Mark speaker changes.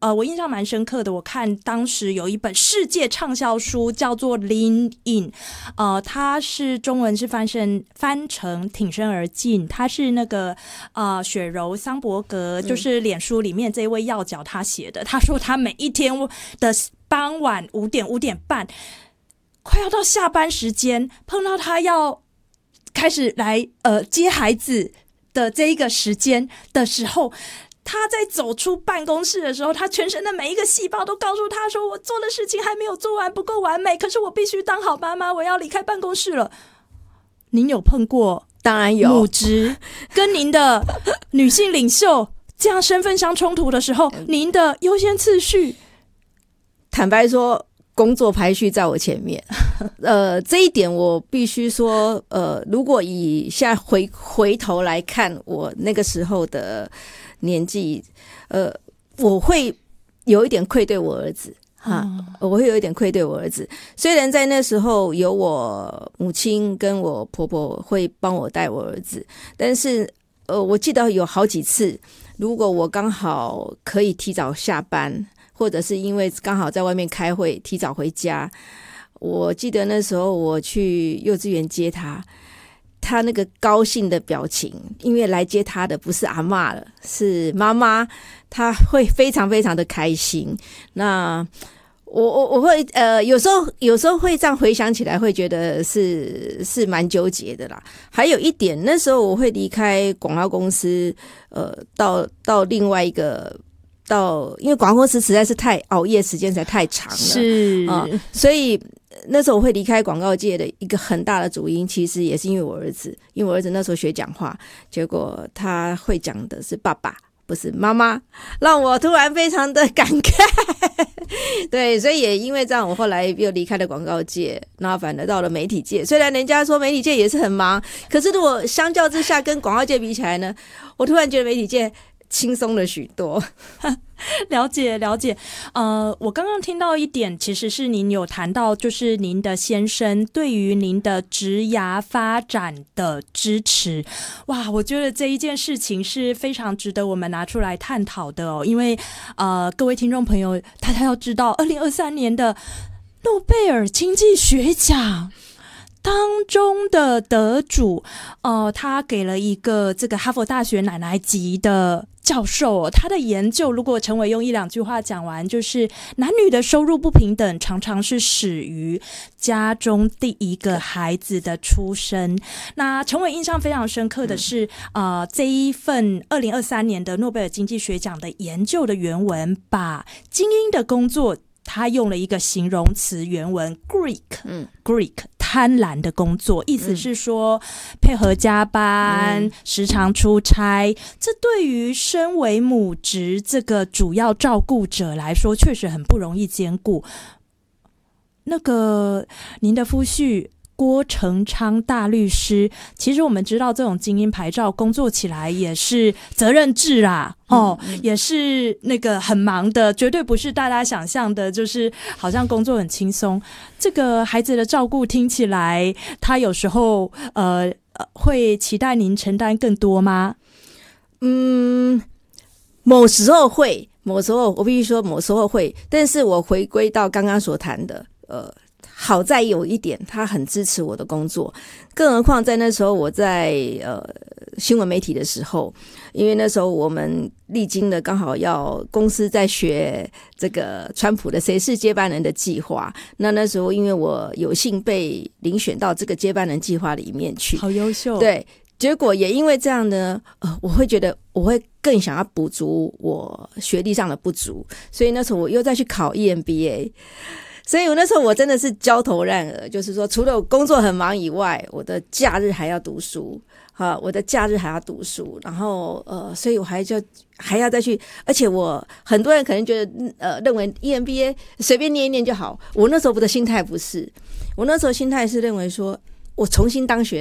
Speaker 1: 我印象蛮深刻的，我看当时有一本世界畅销书叫做 Lean In， 它是中文是翻成挺身而进，它是那个雪柔桑伯格，就是脸书里面这一位要角他写的，他说他每一天的傍晚5点半快要到下班时间，碰到他要开始来接孩子的这一个时间的时候，他在走出办公室的时候，他全身的每一个细胞都告诉他说，我做的事情还没有做完，不够完美，可是我必须当好妈妈，我要离开办公室了。您有碰过
Speaker 2: 当然有
Speaker 1: 母职跟您的女性领袖这样身份相冲突的时候，您的优先次序？
Speaker 2: 坦白说，工作排序在我前面。这一点我必须说，如果以现在回头来看我那个时候的年纪，我会有一点愧对我儿子。我会有一点愧对我儿子。虽然在那时候有我母亲跟我婆婆会帮我带我儿子，但是我记得有好几次，如果我刚好可以提早下班，或者是因为刚好在外面开会提早回家，我记得那时候我去幼稚园接他那个高兴的表情，因为来接他的不是阿嬷了，是妈妈，他会非常非常的开心。那我会有时候会这样回想起来，会觉得是蛮纠结的啦。还有一点，那时候我会离开广告公司，到另外一个。因为广告公司实在是太熬夜时间实在太长了，
Speaker 1: 是
Speaker 2: 所以那时候我会离开广告界的一个很大的主因，其实也是因为我儿子，因为我儿子那时候学讲话，结果他会讲的是爸爸，不是妈妈，让我突然非常的感慨。对，所以也因为这样，我后来又离开了广告界，然后反而到了媒体界。虽然人家说媒体界也是很忙，可是如果相较之下跟广告界比起来呢，我突然觉得媒体界轻松了许多。
Speaker 1: 了解。我刚刚听到一点，其实是您有谈到，就是您的先生对于您的职涯发展的支持。哇，我觉得这一件事情是非常值得我们拿出来探讨的哦。因为各位听众朋友，大家要知道，2023年的诺贝尔经济学奖当中的得主，他给了一个这个哈佛大学奶奶级的教授，他的研究如果陈伟用1-2句话讲完，就是男女的收入不平等常常是始于家中第一个孩子的出生。那陈伟印象非常深刻的是，这一份2023年的诺贝尔经济学奖的研究的原文，把精英的工作他用了一个形容词，原文 Greek 贪婪的工作，意思是说配合加班，时常出差，这对于身为母职这个主要照顾者来说确实很不容易兼顾。那个您的夫婿郭成昌大律师，其实我们知道这种精英牌照工作起来也是责任制啦，也是那个很忙的，绝对不是大家想象的就是好像工作很轻松。这个孩子的照顾听起来他有时候会期待您承担更多吗？
Speaker 2: 某时候会，某时候我必须说某时候会，但是我回归到刚刚所谈的好在有一点，他很支持我的工作，更何况在那时候我在新闻媒体的时候，因为那时候我们历经了刚好要公司在学这个川普的谁是接班人的计划，那时候因为我有幸被遴选到这个接班人计划里面去，
Speaker 1: 好优秀。
Speaker 2: 对，结果也因为这样呢，我会觉得我会更想要补足我学历上的不足，所以那时候我又再去考 EMBA。所以我那时候我真的是焦头烂额，就是说除了我工作很忙以外，我的假日还要读书，然后所以我还要再去，而且很多人可能觉得认为 EMBA 随便念一念就好，我那时候的心态不是，我那时候心态是认为说我重新当学